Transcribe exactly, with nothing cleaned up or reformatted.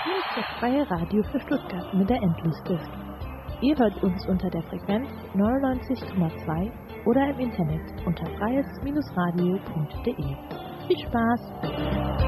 Hier ist das freie Radio für Stuttgart mit der Endlosduft. Ihr hört uns unter der Frequenz neunundneunzig Komma zwei oder im Internet unter freies Bindestrich radio punkt de. Viel Spaß!